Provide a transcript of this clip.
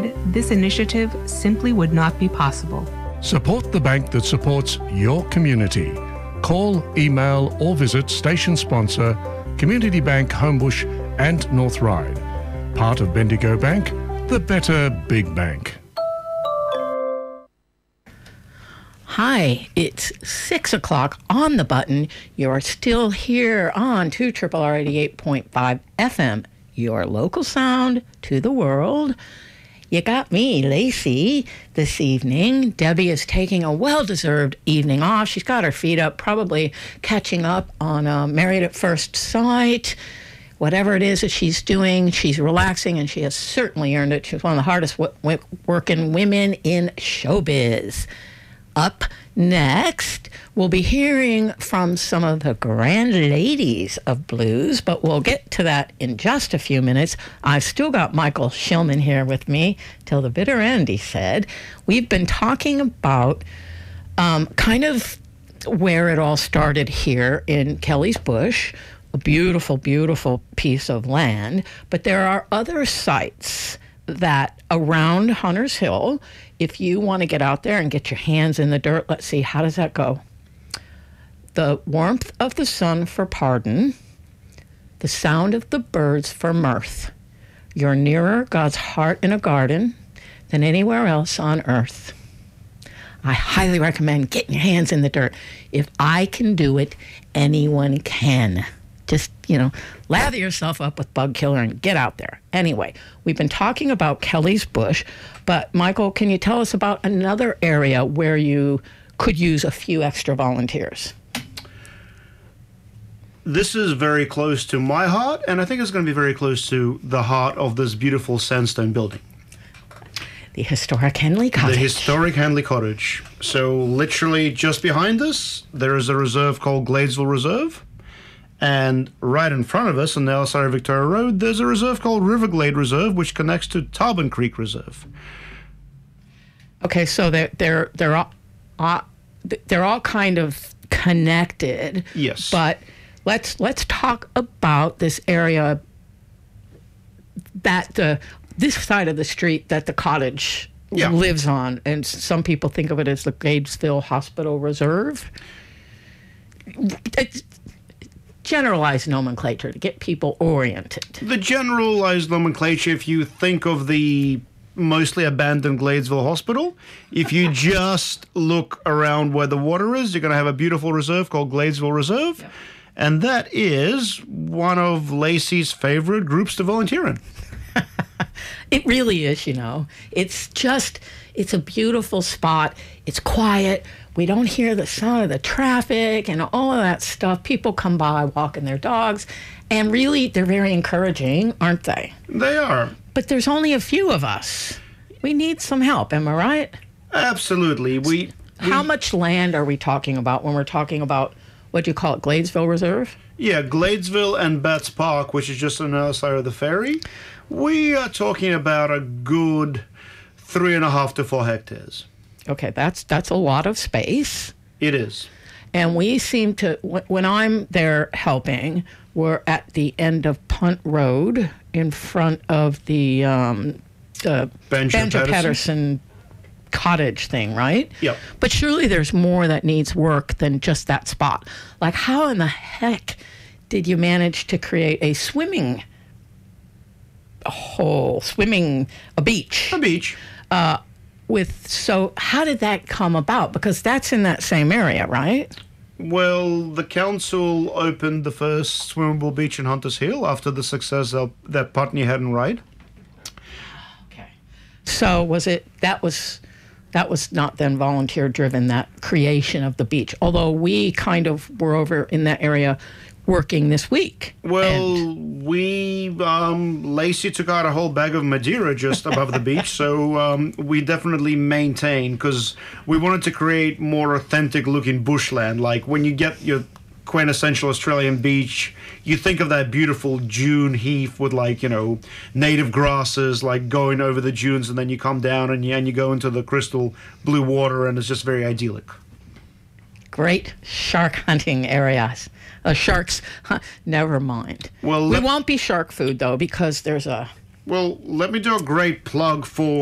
Ride, this initiative simply would not be possible. Support the bank that supports your community. Call, email, or visit station sponsor Community Bank Homebush and North Ryde. Part of Bendigo Bank, the better big bank. Hi, it's 6 o'clock on the button. You're still here on 2RRR 88.5 FM, your local sound to the world. You got me, Lacey, this evening. Debbie is taking a well-deserved evening off. She's got her feet up, probably catching up on Married at First Sight. Whatever it is that she's doing, she's relaxing, and she has certainly earned it. She's one of the hardest working women in showbiz. Up next, we'll be hearing from some of the grand ladies of blues, but we'll get to that in just a few minutes. I've still got Michael Shillman here with me till the bitter end, he said. We've been talking about kind of where it all started here in Kelly's Bush, a beautiful, beautiful piece of land, but there are other sites that around Hunters Hill, if you want to get out there and get your hands in the dirt, let's see, how does that go? The warmth of the sun for pardon, the sound of the birds for mirth. You're nearer God's heart in a garden than anywhere else on earth. I highly recommend getting your hands in the dirt. If I can do it, anyone can. Just, lather yourself up with bug killer and get out there. Anyway, we've been talking about Kelly's Bush, but Michael, can you tell us about another area where you could use a few extra volunteers? This is very close to my heart, and I think it's going to be very close to the heart of this beautiful sandstone building. The historic Henley Cottage. The historic Henley Cottage. So literally just behind us, there is a reserve called Gladesville Reserve. And right in front of us on the other side of Victoria Road, there's a reserve called Riverglade Reserve, which connects to Tarban Creek Reserve. Okay, so they're all kind of connected. Yes. But let's talk about this area that this side of the street that the cottage lives on, and some people think of it as the Gladesville Hospital Reserve. It's generalized nomenclature to get people oriented. The generalized nomenclature, if you think of the mostly abandoned Gladesville Hospital, if you just look around where the water is, you're going to have a beautiful reserve called Gladesville Reserve. Yep. And that is one of Lacey's favorite groups to volunteer in. It really is, it's a beautiful spot. It's quiet. We don't hear the sound of the traffic and all of that stuff. People come by walking their dogs, and really, they're very encouraging, aren't they? They are. But there's only a few of us. We need some help, am I right? Absolutely. How much land are we talking about when we're talking about, what do you call it, Gladesville Reserve? Yeah, Gladesville and Betts Park, which is just on the other side of the ferry. We are talking about a good 3.5 to 4 hectares. Okay, that's a lot of space. It is. And we seem to, when I'm there helping, we're at the end of Punt Road in front of the Banjo Patterson cottage thing, right? Yep. But surely there's more that needs work than just that spot. Like, how in the heck did you manage to create a beach? A beach. How did that come about? Because that's in that same area, right? Well, the council opened the first swimmable beach in Hunters Hill after the success of that Putney Head and Ride. Okay. So that was not then volunteer driven, that creation of the beach, although we kind of were over in that area working this week. Well, Lacey took out a whole bag of Madeira just above the beach, so we definitely maintain, because we wanted to create more authentic looking bushland. Like when you get your quintessential Australian beach, you think of that beautiful dune heath with native grasses going over the dunes, and then you come down and you go into the crystal blue water, and it's just very idyllic. Great shark hunting areas. Sharks, never mind. Well, we won't be shark food, though, because there's a... Well, let me do a great plug for